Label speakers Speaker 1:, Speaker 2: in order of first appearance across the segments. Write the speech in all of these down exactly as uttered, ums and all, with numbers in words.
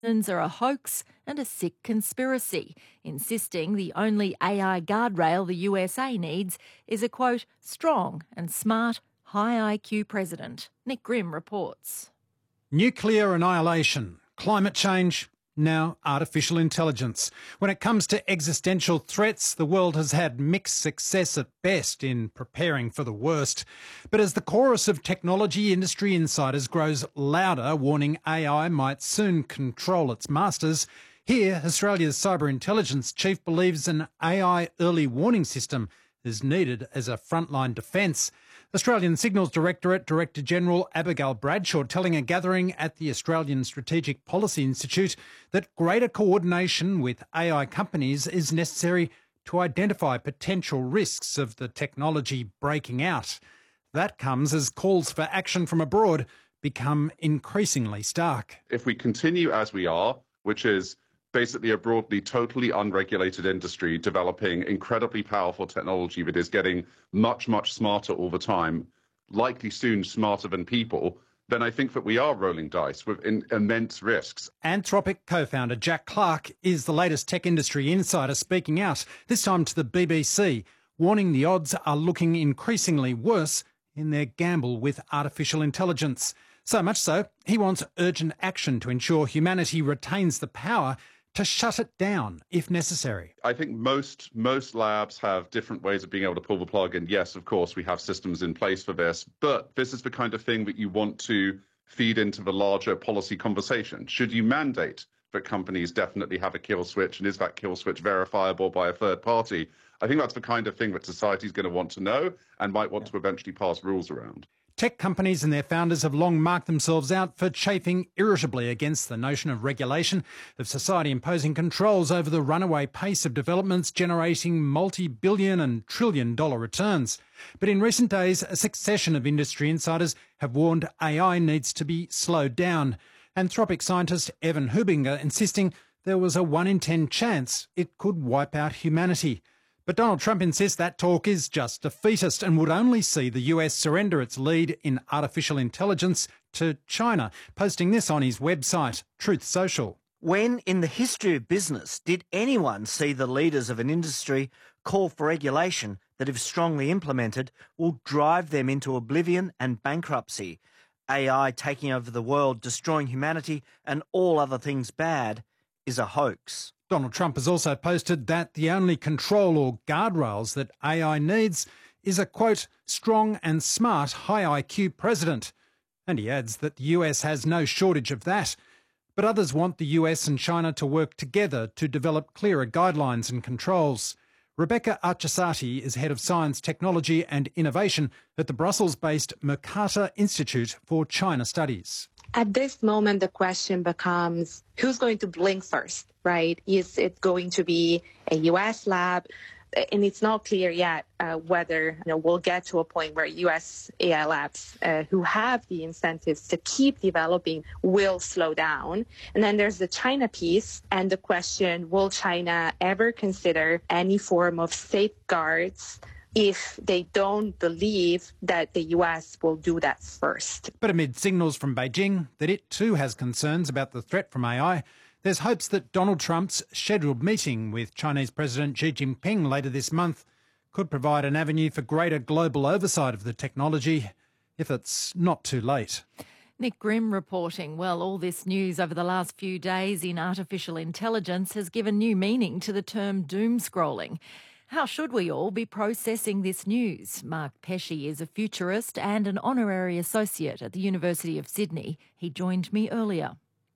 Speaker 1: are a hoax and a sick conspiracy, insisting the only A I guardrail the U S A needs is a, quote, strong and smart, high I Q president. Nick Grimm reports.
Speaker 2: Nuclear annihilation, climate change, now artificial intelligence. When it comes to existential threats, the world has had mixed success at best in preparing for the worst. But as the chorus of technology industry insiders grows louder, warning A I might soon control its masters, here Australia's cyber intelligence chief believes an A I early warning system is needed as a frontline defence. Australian Signals Directorate Director General Abigail Bradshaw telling a gathering at the Australian Strategic Policy Institute that greater coordination with A I companies is necessary to identify potential risks of the technology breaking out. That comes as calls for action from abroad become increasingly stark.
Speaker 3: If we continue as we are, which is basically a broadly totally unregulated industry developing incredibly powerful technology that is getting much, much smarter all the time, likely soon smarter than people, then I think that we are rolling dice with in immense risks.
Speaker 2: Anthropic co-founder Jack Clark is the latest tech industry insider speaking out, this time to the B B C, warning the odds are looking increasingly worse in their gamble with artificial intelligence. So much so, he wants urgent action to ensure humanity retains the power to shut it down if necessary.
Speaker 3: I think most most labs have different ways of being able to pull the plug. And yes, of course, we have systems in place for this. But this is the kind of thing that you want to feed into the larger policy conversation. Should you mandate that companies definitely have a kill switch? And is that kill switch verifiable by a third party? I think that's the kind of thing that society is going to want to know and might want to eventually pass rules around.
Speaker 2: Tech companies and their founders have long marked themselves out for chafing irritably against the notion of regulation, of society imposing controls over the runaway pace of developments generating multi-billion and trillion dollar returns. But in recent days, a succession of industry insiders have warned A I needs to be slowed down. Anthropic scientist Evan Hubinger insisting there was a one in ten chance it could wipe out humanity. But Donald Trump insists that talk is just defeatist and would only see the U S surrender its lead in artificial intelligence to China, posting this on his website, Truth Social.
Speaker 4: When in the history of business did anyone see the leaders of an industry call for regulation that, if strongly implemented, will drive them into oblivion and bankruptcy? A I taking over the world, destroying humanity and all other things bad is a hoax.
Speaker 2: Donald Trump has also posted that the only control or guardrails that A I needs is a, quote, strong and smart high I Q president. And he adds that the U S has no shortage of that. But others want the U S and China to work together to develop clearer guidelines and controls. Rebecca Archesati is Head of Science, Technology and Innovation at the Brussels-based Mercator Institute for China Studies.
Speaker 5: At this moment, the question becomes, who's going to blink first, right? Is it going to be a U S lab? And it's not clear yet uh, whether you know, we'll get to a point where U S A I labs uh, who have the incentives to keep developing will slow down. And then there's the China piece and the question, will China ever consider any form of safeguards if they don't believe that the U S will do that first?
Speaker 2: But amid signals from Beijing that it too has concerns about the threat from A I, there's hopes that Donald Trump's scheduled meeting with Chinese President Xi Jinping later this month could provide an avenue for greater global oversight of the technology if it's not too late.
Speaker 1: Nick Grimm reporting. Well, all this news over the last few days in artificial intelligence has given new meaning to the term doom scrolling. How should we all be processing this news? Mark Pesce is a futurist and an honorary associate at the University of Sydney. He joined me earlier.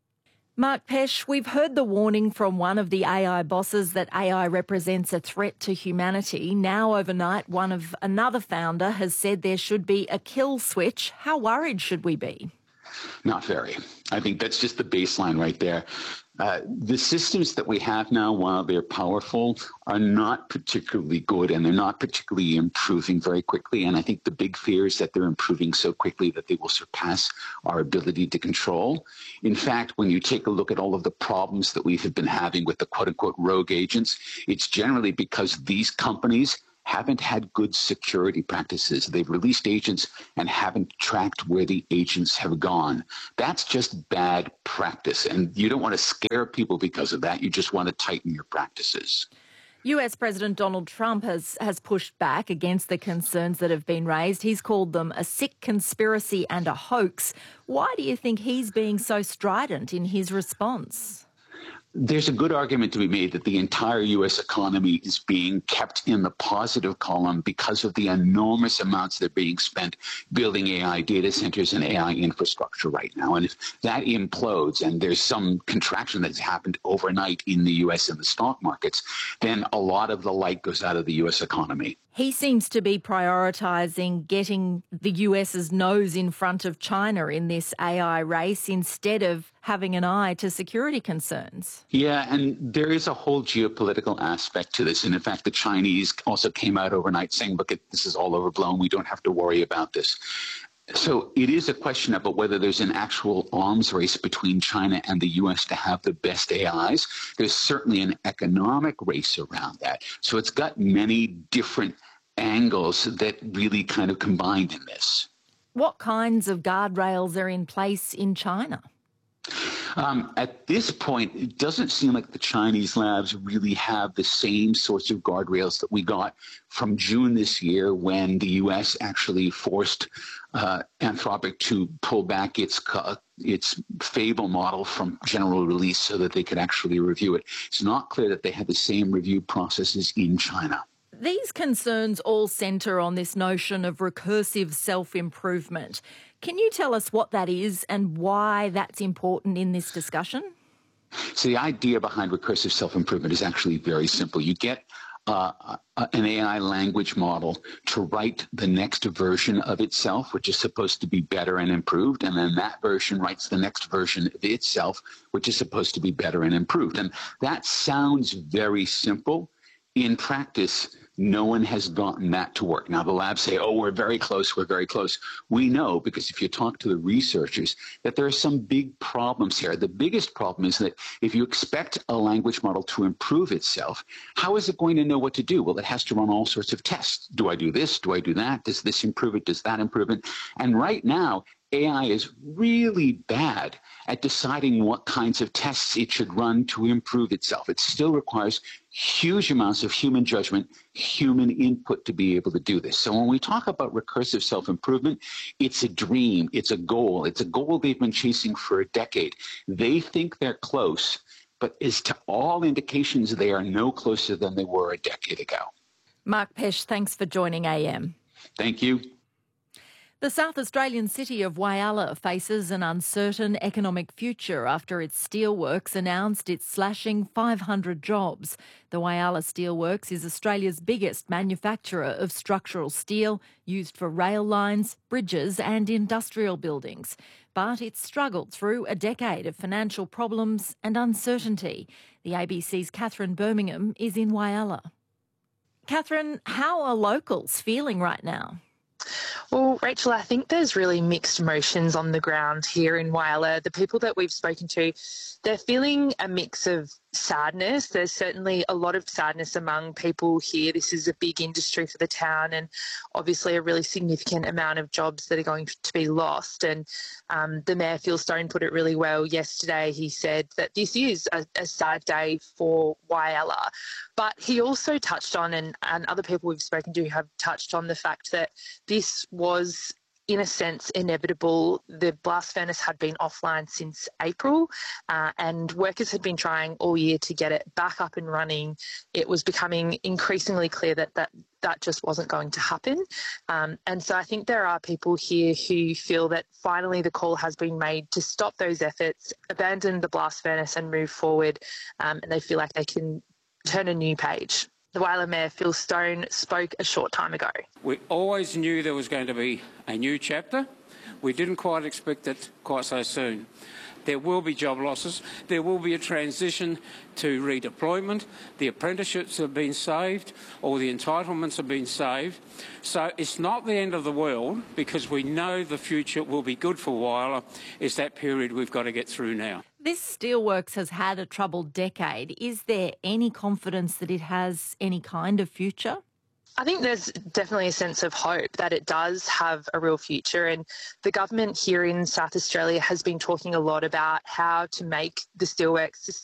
Speaker 1: Mark Pesce, we've heard the warning from one of the A I bosses that A I represents a threat to humanity. Now, overnight, one of another founder has said there should be a kill switch. How worried should we be?
Speaker 6: Not very. I think that's just the baseline right there. Uh, the systems that we have now, while they're powerful, are not particularly good, and they're not particularly improving very quickly. And I think the big fear is that they're improving so quickly that they will surpass our ability to control. In fact, when you take a look at all of the problems that we have been having with the quote-unquote rogue agents, it's generally because these companies haven't had good security practices. They've released agents and haven't tracked where the agents have gone. That's just bad practice. And you don't want to scare people because of that. You just want to tighten your practices.
Speaker 1: U S President Donald Trump has, has pushed back against the concerns that have been raised. He's called them a sick conspiracy and a hoax. Why do you think he's being so strident in his response?
Speaker 6: There's a good argument to be made that the entire U S economy is being kept in the positive column because of the enormous amounts that are being spent building A I data centers and A I infrastructure right now. And if that implodes and there's some contraction that's happened overnight in the U S and the stock markets, then a lot of the light goes out of the U S economy.
Speaker 1: He seems to be prioritising getting the US's nose in front of China in this A I race instead of having an eye to security concerns.
Speaker 6: Yeah, and there is a whole geopolitical aspect to this. And in fact, the Chinese also came out overnight saying, look, this is all overblown. We don't have to worry about this. So it is a question about whether there's an actual arms race between China and the U S to have the best A Is. There's certainly an economic race around that. So it's got many different angles that really kind of combined in this.
Speaker 1: What kinds of guardrails are in place in China?
Speaker 6: Um, at this point, it doesn't seem like the Chinese labs really have the same sorts of guardrails that we got from June this year when the U S actually forced uh, Anthropic to pull back its uh, its Fable model from general release so that they could actually review it. It's not clear that they had the same review processes in China.
Speaker 1: These concerns all centre on this notion of recursive self-improvement. Can you tell us what that is and why that's important in this discussion?
Speaker 6: So the idea behind recursive self-improvement is actually very simple. You get uh, an A I language model to write the next version of itself, which is supposed to be better and improved, and then that version writes the next version of itself, which is supposed to be better and improved. And that sounds very simple. In practice, no one has gotten that to work. Now, the labs say, oh, we're very close, we're very close. We know, because if you talk to the researchers, that there are some big problems here. The biggest problem is that if you expect a language model to improve itself, how is it going to know what to do? Well, it has to run all sorts of tests. Do I do this? Do I do that? Does this improve it? Does that improve it? And right now, A I is really bad at deciding what kinds of tests it should run to improve itself. It still requires huge amounts of human judgment, human input to be able to do this. So when we talk about recursive self-improvement, it's a dream, it's a goal. It's a goal they've been chasing for a decade. They think they're close, but as to all indications, they are no closer than they were a decade ago.
Speaker 1: Mark Pesch, thanks for joining A M.
Speaker 6: Thank you.
Speaker 1: The South Australian city of Whyalla faces an uncertain economic future after its steelworks announced it's slashing five hundred jobs. The Whyalla Steelworks is Australia's biggest manufacturer of structural steel used for rail lines, bridges and industrial buildings. But it's struggled through a decade of financial problems and uncertainty. The A B C's Catherine Birmingham is in Whyalla. Catherine, how are locals feeling right now?
Speaker 7: Well, Rachel, I think there's really mixed emotions on the ground here in Whyalla. The people that we've spoken to, they're feeling a mix of sadness. There's certainly a lot of sadness among people here. This is a big industry for the town and obviously a really significant amount of jobs that are going to be lost. And um, the Mayor, Phil Stone, put it really well yesterday. He said that this is a, a sad day for Whyalla. But he also touched on, and, and other people we've spoken to have touched on, the fact that this was, in a sense, inevitable. The blast furnace had been offline since April uh, and workers had been trying all year to get it back up and running. It was becoming increasingly clear that that, that just wasn't going to happen. Um, and so I think there are people here who feel that finally the call has been made to stop those efforts, abandon the blast furnace and move forward, um, and they feel like they can turn a new page. The Whyalla Mayor, Phil Stone, spoke a short time ago.
Speaker 8: We always knew there was going to be a new chapter. We didn't quite expect it quite so soon. There will be job losses. There will be a transition to redeployment. The apprenticeships have been saved, or the entitlements have been saved. So it's not the end of the world, because we know the future will be good for Whyalla. It's that period we've got to get through now.
Speaker 1: This steelworks has had a troubled decade. Is there any confidence that it has any kind of future?
Speaker 7: I think there's definitely a sense of hope that it does have a real future, and the government here in South Australia has been talking a lot about how to make the steelworks